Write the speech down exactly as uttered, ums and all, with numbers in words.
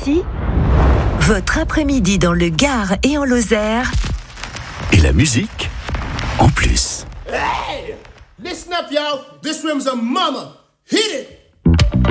ici, votre après-midi dans le Gard et en Lozère. Et la musique en plus. Hey! Listen up, y'all. This room's a mama. Hit it!